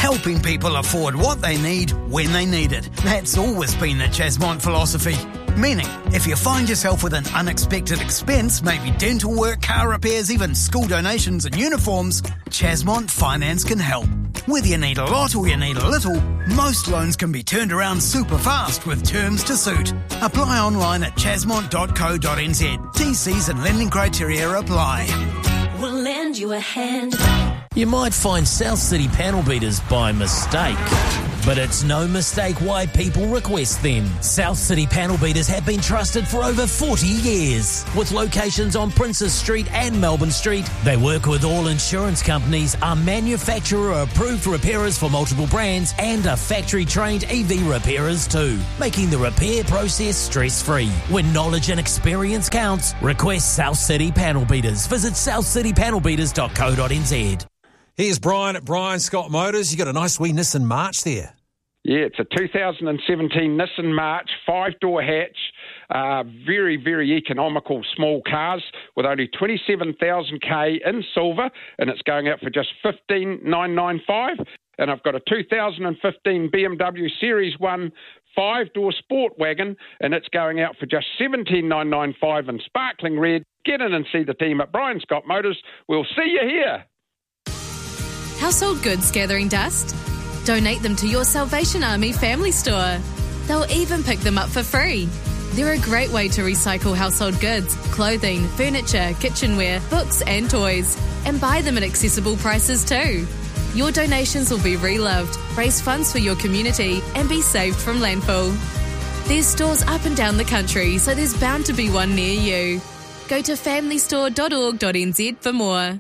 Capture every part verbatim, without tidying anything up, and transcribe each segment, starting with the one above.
helping people afford what they need when they need it. That's always been the Chasmont philosophy. Meaning, if you find yourself with an unexpected expense, maybe dental work, car repairs, even school donations and uniforms, Chasmont Finance can help. Whether you need a lot or you need a little, most loans can be turned around super fast with terms to suit. Apply online at chasmont dot co dot n z. T Cs and lending criteria apply. We'll lend you a hand. You might find South City panel beaters by mistake, but it's no mistake why people request them. South City panel beaters have been trusted for over forty years. With locations on Princes Street and Melbourne Street, they work with all insurance companies, are manufacturer-approved repairers for multiple brands, and are factory-trained E V repairers too, making the repair process stress-free. When knowledge and experience counts, request South City panel beaters. Visit south city panel beaters dot co dot n z. Here's Brian at Brian Scott Motors. You got a nice wee Nissan March there. Yeah, it's a two thousand seventeen Nissan March, five-door hatch, uh, very, very economical small cars with only twenty-seven thousand k in silver, and it's going out for just fifteen thousand nine hundred ninety-five dollars. And I've got a two thousand fifteen B M W Series one five-door sport wagon, and it's going out for just seventeen thousand nine hundred ninety-five dollars in sparkling red. Get in and see the team at Brian Scott Motors. We'll see you here. Household goods gathering dust? Donate them to your Salvation Army family store. They'll even pick them up for free. They're a great way to recycle household goods, clothing, furniture, kitchenware, books and toys, and buy them at accessible prices too. Your donations will be reloved, raise funds for your community, and be saved from landfill. There's stores up and down the country, so there's bound to be one near you. Go to family store dot org dot n z for more.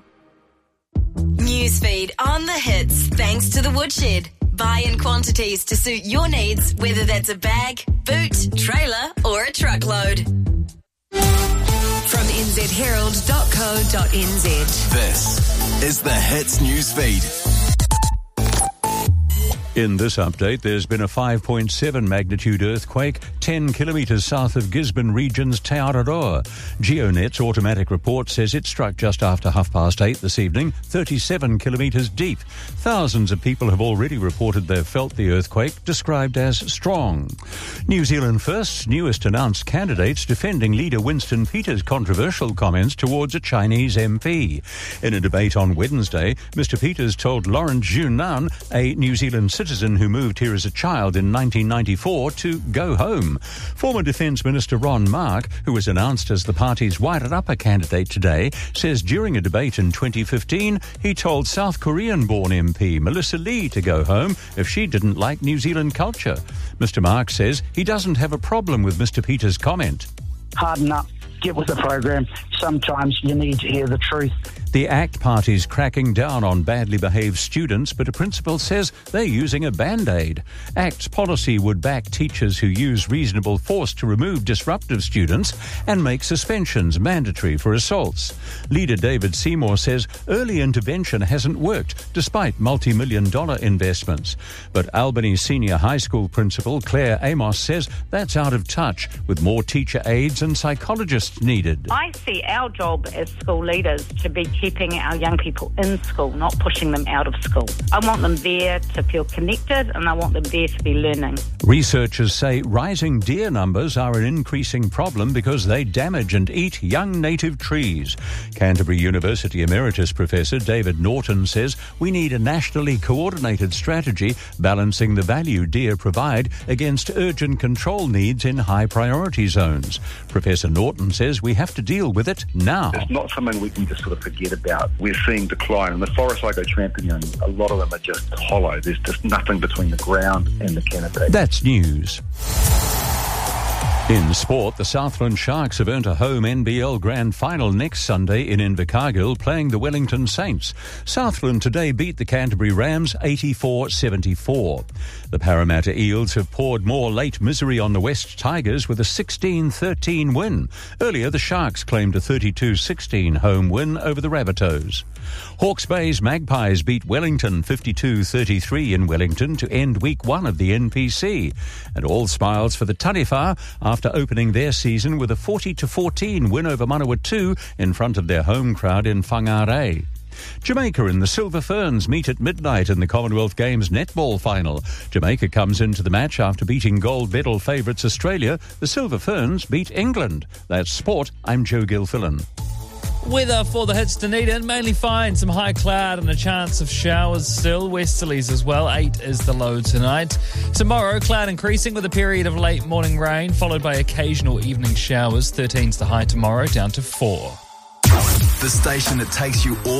Newsfeed on the hits, thanks to the Woodshed. Buy in quantities to suit your needs, whether that's a bag, boot, trailer, or a truckload. From n z herald dot co dot n z. This is the Hits Newsfeed. In this update, there's been a five point seven magnitude earthquake ten kilometres south of Gisborne Region's Te Araroa. GeoNet's automatic report says it struck just after half past eight this evening, thirty-seven kilometres deep. Thousands of people have already reported they've felt the earthquake, described as strong. New Zealand First's newest announced candidates defending leader Winston Peters' controversial comments towards a Chinese M P. In a debate on Wednesday, Mister Peters told Lawrence Junan, a New Zealand citizen who moved here as a child in nineteen ninety-four, to go home. Former Defence Minister Ron Mark, who was announced as the party's Wairarapa candidate today, says during a debate in twenty fifteen, he told South Korean-born M P Melissa Lee to go home if she didn't like New Zealand culture. Mister Mark says he doesn't have a problem with Mister Peters' comment. Harden up, get with the program. Sometimes you need to hear the truth. The ACT Party's cracking down on badly behaved students, but a principal says they're using a Band-Aid. ACT's policy would back teachers who use reasonable force to remove disruptive students and make suspensions mandatory for assaults. Leader David Seymour says early intervention hasn't worked, despite multi-million dollar investments. But Albany Senior High School principal Claire Amos says that's out of touch, with more teacher aides and psychologists needed. I see our job as school leaders to be keeping our young people in school, not pushing them out of school. I want them there to feel connected, and I want them there to be learning. Researchers say rising deer numbers are an increasing problem because they damage and eat young native trees. Canterbury University Emeritus Professor David Norton says we need a nationally coordinated strategy balancing the value deer provide against urgent control needs in high priority zones. Professor Norton says we have to deal with it now. It's not something we can just sort of forget about. We're seeing decline, and the forests I go tramping in, a lot of them are just hollow. There's just nothing between the ground and the canopy. That's news. In sport, the Southland Sharks have earned a home N B L Grand Final next Sunday in Invercargill, playing the Wellington Saints. Southland today beat the Canterbury Rams eighty-four seventy-four. The Parramatta Eels have poured more late misery on the West Tigers with a sixteen thirteen win. Earlier, the Sharks claimed a thirty-two sixteen home win over the Rabbitohs. Hawke's Bay's Magpies beat Wellington fifty-two thirty-three in Wellington to end week one of the N P C. And all smiles for the Taniwha after opening their season with a forty to fourteen win over Manawatu in front of their home crowd in Whangarei. Jamaica and the Silver Ferns meet at midnight in the Commonwealth Games netball final. Jamaica comes into the match after beating gold medal favourites Australia. The Silver Ferns beat England. That's sport. I'm Joe Gilfillan. Weather for the hits Dunedin, mainly fine, some high cloud and a chance of showers still, westerlies as well, eight is the low tonight. Tomorrow, cloud increasing with a period of late morning rain, followed by occasional evening showers, thirteen's the high tomorrow, down to four. The station that takes you all